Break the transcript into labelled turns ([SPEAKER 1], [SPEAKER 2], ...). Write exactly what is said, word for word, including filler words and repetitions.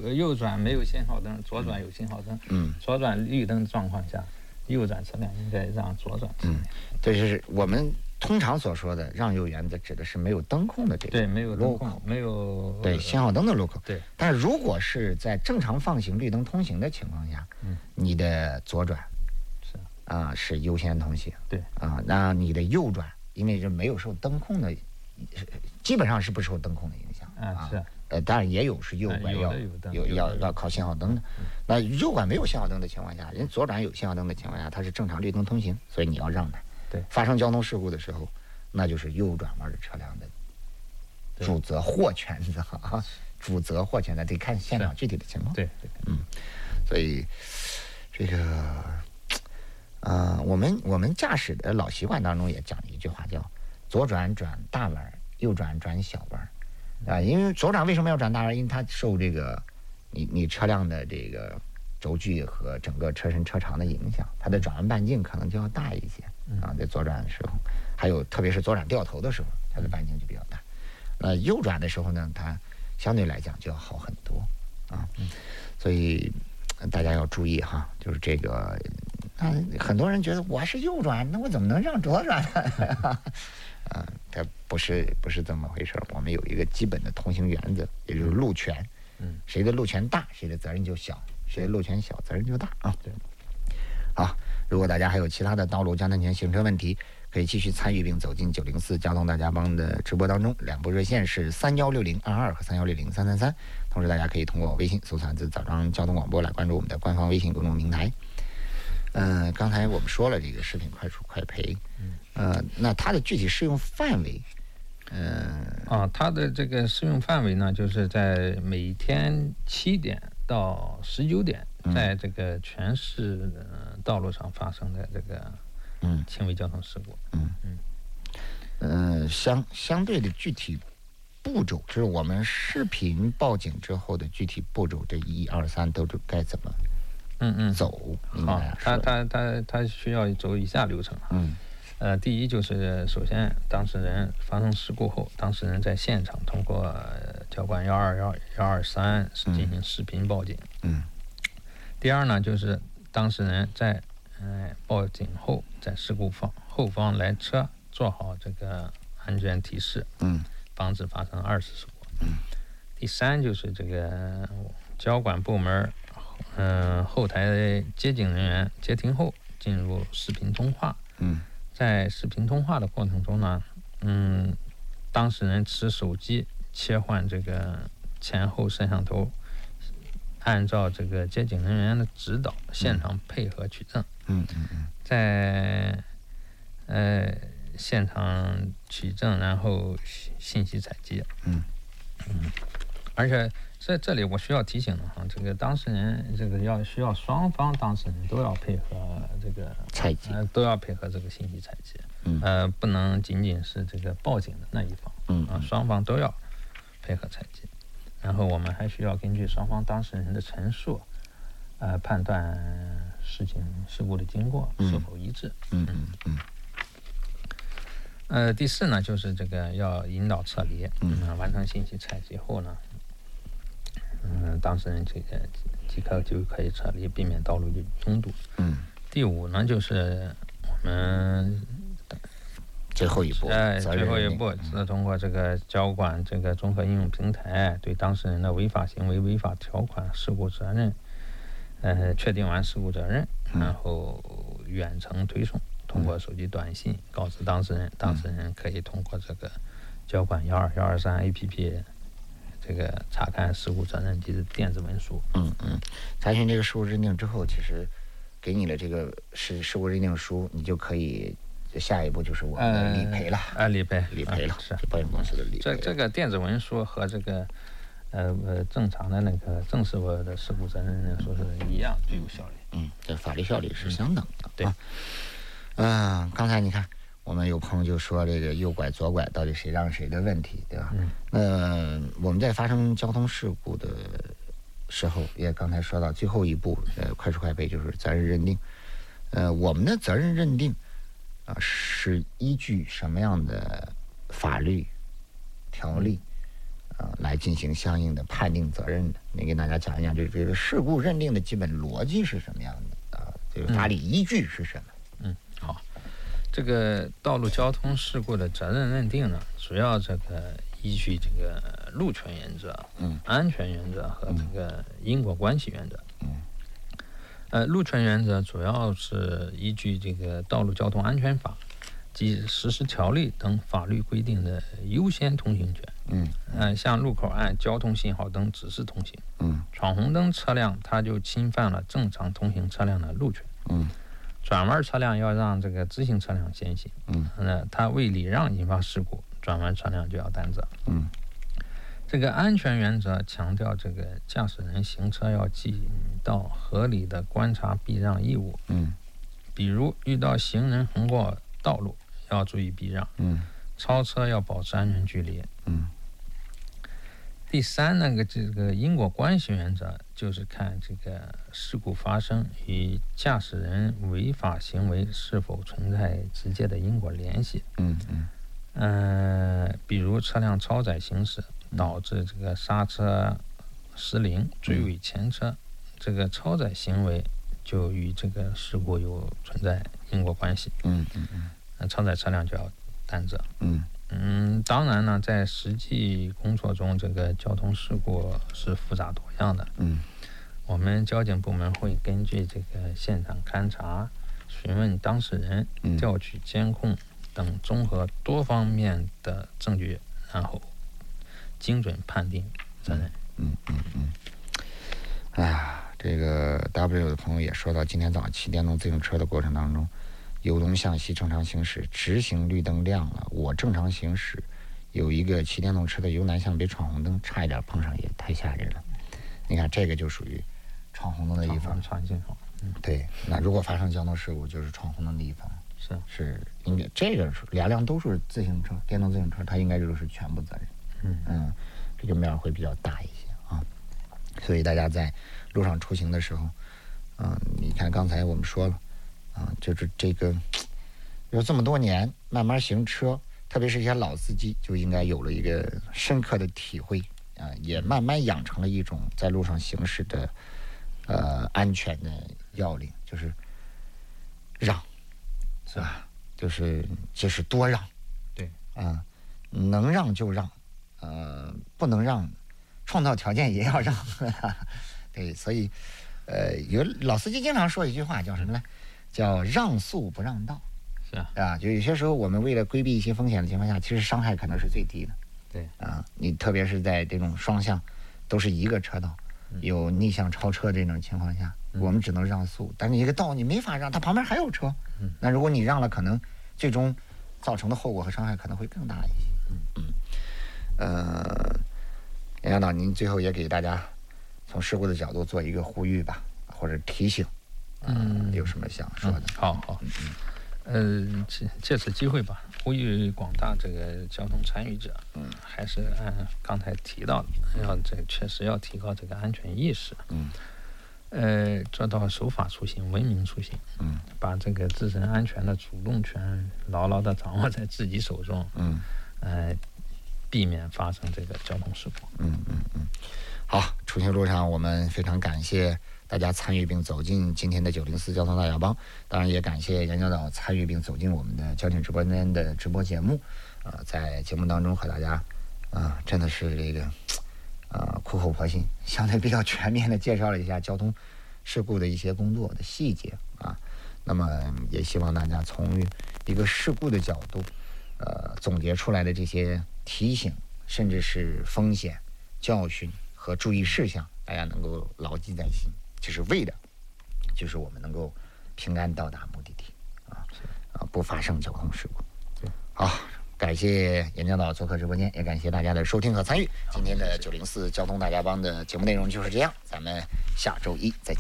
[SPEAKER 1] 右转没有信号灯，左转有信号灯。
[SPEAKER 2] 嗯，
[SPEAKER 1] 左转绿灯状况下，右转车辆应该让左转车辆。
[SPEAKER 2] 嗯，这就是我们通常所说的让右原则，指的是没有灯控的这个
[SPEAKER 1] 对，没有灯
[SPEAKER 2] 路口，
[SPEAKER 1] 没有
[SPEAKER 2] 对信号灯的路口。
[SPEAKER 1] 对，
[SPEAKER 2] 但是如果是在正常放行、绿灯通行的情况下，
[SPEAKER 1] 嗯，
[SPEAKER 2] 你的左转
[SPEAKER 1] 是
[SPEAKER 2] 啊、呃、是优先通行。
[SPEAKER 1] 对
[SPEAKER 2] 啊，那你的右转，因为是没有受灯控的，基本上是不受灯控的影响
[SPEAKER 1] 啊。是。
[SPEAKER 2] 呃，当然也有是右拐要、
[SPEAKER 1] 啊、
[SPEAKER 2] 有要要靠信号灯的。
[SPEAKER 1] 嗯、
[SPEAKER 2] 那右拐没有信号灯的情况下，人左转有信号灯的情况下，它是正常绿灯通行，所以你要让它。
[SPEAKER 1] 对，
[SPEAKER 2] 发生交通事故的时候，那就是右转弯的车辆的主责或全责啊，主责或全责得看现场具体的情况。
[SPEAKER 1] 对对，
[SPEAKER 2] 嗯，所以这个，呃，我们我们驾驶的老习惯当中也讲一句话，叫左转转大弯，右转转小弯。啊，因为左转为什么要转大弯？因为它受这个你你车辆的这个轴距和整个车身车长的影响，它的转弯半径可能就要大一些啊。在左转的时候，还有特别是左转掉头的时候，它的半径就比较大。那右转的时候呢，它相对来讲就要好很多啊。所以大家要注意哈，就是这个，啊，很多人觉得我是右转，那我怎么能让左转呢？啊，它不是不是这么回事。我们有一个基本的通行原则，也就是路权。
[SPEAKER 1] 嗯，
[SPEAKER 2] 谁的路权大，谁的责任就小；谁的路权小，责任就大啊。
[SPEAKER 1] 对。
[SPEAKER 2] 好，如果大家还有其他的道路交通前行车问题，可以继续参与并走进九零四交通大家帮的直播当中。两部热线是三幺六零二二和三幺六零三三三。同时，大家可以通过微信搜索字“枣庄交通广播”来关注我们的官方微信公众平台。嗯、呃，刚才我们说了这个食品快速快赔，呃，那它的具体适用范围，嗯、
[SPEAKER 1] 呃，啊，它的这个适用范围呢，就是在每天七点到十九点，在这个全市、呃、道路上发生的这个嗯轻微交通事故，
[SPEAKER 2] 嗯嗯嗯、呃，相相对的具体步骤，就是我们视频报警之后的具体步骤，这一二三都是该怎么？
[SPEAKER 1] 嗯嗯，
[SPEAKER 2] 走
[SPEAKER 1] 好，他他他他需要走以下流程啊。
[SPEAKER 2] 嗯，
[SPEAKER 1] 呃，第一就是首先当事人发生事故后，当事人在现场通过、呃、交管幺二幺幺二三进行视频报警。
[SPEAKER 2] 嗯。
[SPEAKER 1] 第二呢，就是当事人在呃报警后，在事故方后方来车做好这个安全提示，
[SPEAKER 2] 嗯，
[SPEAKER 1] 防止发生二次事故。
[SPEAKER 2] 嗯。
[SPEAKER 1] 第三就是这个交管部门。嗯、呃，后台接警人员接听后进入视频通话。
[SPEAKER 2] 嗯，
[SPEAKER 1] 在视频通话的过程中呢，嗯，当事人持手机切换这个前后摄像头，按照这个接警人员的指导，现场配合取证。
[SPEAKER 2] 嗯嗯嗯，
[SPEAKER 1] 在呃现场取证，然后信息采集。
[SPEAKER 2] 嗯
[SPEAKER 1] 嗯，而且。在这里我需要提醒的哈，这个当事人这个要需要双方当事人都要配合这个
[SPEAKER 2] 采集，
[SPEAKER 1] 呃都要配合这个信息采集，
[SPEAKER 2] 嗯，
[SPEAKER 1] 呃不能仅仅是这个报警的那一方，
[SPEAKER 2] 嗯
[SPEAKER 1] 啊，双方都要配合采集，然后我们还需要根据双方当事人的陈述，呃判断事情事故的经过是否一致，
[SPEAKER 2] 嗯嗯嗯。
[SPEAKER 1] 呃，第四呢，就是这个要引导撤离，
[SPEAKER 2] 嗯，
[SPEAKER 1] 呃、完成信息采集后呢。嗯，当事人这个即刻就可以撤离，避免道路拥堵。
[SPEAKER 2] 嗯，
[SPEAKER 1] 第五呢，就是我们
[SPEAKER 2] 最后一步，
[SPEAKER 1] 哎，最后一步是通过这个交管这个综合应用平台，对当事人的违法行为、违法条款、事故责任，呃，确定完事故责任，然后远程推送，通过手机短信告知当事人，当事人可以通过这个交管幺二幺二三 A P P。这个查看事故责任及电子文书。
[SPEAKER 2] 嗯嗯，查询这个事故认定之后，其实给你了这个事事故认定书，你就可以下一步就是我们的理赔了。
[SPEAKER 1] 啊、呃，理赔，
[SPEAKER 2] 理赔了，
[SPEAKER 1] 啊、是
[SPEAKER 2] 保险公司的理赔。
[SPEAKER 1] 这这个电子文书和这个呃呃正常的那个正式的事故责任认定书是一样，具有效力。
[SPEAKER 2] 嗯，这法律效力是相等的。
[SPEAKER 1] 嗯、对。
[SPEAKER 2] 嗯、呃，刚才你看。我们有朋友就说这个右拐左拐到底谁让谁的问题，对吧？嗯。那我们在发生交通事故的时候，也刚才说到最后一步，呃，快速快赔就是责任认定。呃，我们的责任认定啊、呃，是依据什么样的法律条例呃，来进行相应的判定责任的。你给大家讲一讲这这个事故认定的基本逻辑是什么样的啊？这个法理依据是什么？
[SPEAKER 1] 嗯，好，这个道路交通事故的责任认定呢，主要这个依据这个路权原则、
[SPEAKER 2] 嗯，
[SPEAKER 1] 安全原则和这个因果关系原则。
[SPEAKER 2] 嗯，
[SPEAKER 1] 呃，路权原则主要是依据这个《道路交通安全法》及实施条例等法律规定的优先通行权。
[SPEAKER 2] 嗯，
[SPEAKER 1] 呃，像路口按交通信号灯指示通行。
[SPEAKER 2] 嗯，
[SPEAKER 1] 闯红灯车辆它就侵犯了正常通行车辆的路权。
[SPEAKER 2] 嗯，
[SPEAKER 1] 转弯车辆要让这个直行车辆先行。
[SPEAKER 2] 嗯，
[SPEAKER 1] 那它为礼让引发事故，转弯车辆就要担责。
[SPEAKER 2] 嗯，
[SPEAKER 1] 这个安全原则强调这个驾驶人行车要尽到合理的观察避让义务。
[SPEAKER 2] 嗯，
[SPEAKER 1] 比如遇到行人横过道路要注意避让。
[SPEAKER 2] 嗯，
[SPEAKER 1] 超车要保持安全距离。
[SPEAKER 2] 嗯。
[SPEAKER 1] 第三，那个这个因果关系原则，就是看这个事故发生与驾驶人违法行为是否存在直接的因果联系。
[SPEAKER 2] 嗯嗯。
[SPEAKER 1] 呃，比如车辆超载行驶导致这个刹车失灵追尾前车，嗯、这个超载行为就与这个事故有存在因果关系。
[SPEAKER 2] 嗯嗯嗯。
[SPEAKER 1] 那超载车辆就要担责。
[SPEAKER 2] 嗯。
[SPEAKER 1] 嗯，当然呢，在实际工作中，这个交通事故是复杂多样的。
[SPEAKER 2] 嗯，
[SPEAKER 1] 我们交警部门会根据这个现场勘查、询问当事人、
[SPEAKER 2] 嗯、
[SPEAKER 1] 调取监控等综合多方面的证据，然后精准判定责任。
[SPEAKER 2] 嗯嗯嗯。哎呀，这个 W 的朋友也说到，今天早上骑电动自行车的过程当中，由东向西正常行驶，直行绿灯亮了，我正常行驶，有一个骑电动车的由南向北闯红灯，差一点碰上，也太吓人了。你看这个就属于闯红灯的一方，
[SPEAKER 1] 闯信号。嗯，
[SPEAKER 2] 对。那如果发生交通事故，就是闯红灯的一方，
[SPEAKER 1] 是
[SPEAKER 2] 是应该这个两辆都是自行车，电动自行车，它应该就是全部责任。
[SPEAKER 1] 嗯
[SPEAKER 2] 嗯，这个面儿会比较大一些啊。所以大家在路上出行的时候，嗯，你看刚才我们说了。啊，就是这个，有这么多年慢慢行车，特别是一些老司机，就应该有了一个深刻的体会啊，也慢慢养成了一种在路上行驶的呃安全的要领，就是让，是吧？就是就是多让，
[SPEAKER 1] 对
[SPEAKER 2] 啊，能让就让，呃，不能让，创造条件也要让，对，所以呃，有老司机经常说一句话，叫什么呢？叫让速不让道，
[SPEAKER 1] 是啊，
[SPEAKER 2] 啊，就有些时候我们为了规避一些风险的情况下，其实伤害可能是最低的。
[SPEAKER 1] 对
[SPEAKER 2] 啊，你特别是在这种双向都是一个车道，有逆向超车这种情况下，嗯、我们只能让速，但是一个道你没法让，它旁边还有车，嗯、那如果你让了，可能最终造成的后果和伤害可能会更大一些。嗯嗯，呃，杨校长，您最后也给大家从事故的角度做一个呼吁吧，或者提醒。嗯，有什么想说的？
[SPEAKER 1] 嗯、好好，嗯、呃，借借此机会吧，呼吁广大这个交通参与者，嗯，还是按刚才提到的，要这确实要提高这个安全意识，
[SPEAKER 2] 嗯，
[SPEAKER 1] 呃，做到守法出行、文明出行，
[SPEAKER 2] 嗯，
[SPEAKER 1] 把这个自身安全的主动权牢牢地掌握在自己手中，
[SPEAKER 2] 嗯，
[SPEAKER 1] 呃，避免发生这个交通事故。
[SPEAKER 2] 嗯嗯嗯，好，出行路上我们非常感谢大家参与并走进今天的九零四交通大家帮，当然也感谢杨教导参与并走进我们的交警直播间的直播节目，呃，在节目当中和大家，啊、呃，真的是这个，呃，苦口婆心，相对比较全面的介绍了一下交通事故的一些工作的细节啊。那么也希望大家从一个事故的角度，呃，总结出来的这些提醒，甚至是风险、教训和注意事项，大家能够牢记在心。就是为的，就是我们能够平安到达目的地啊啊，不发生交通事故。好，感谢严教导做客直播间，也感谢大家的收听和参与。今天的九零四交通大家帮的节目内容就是这样，咱们下周一再见。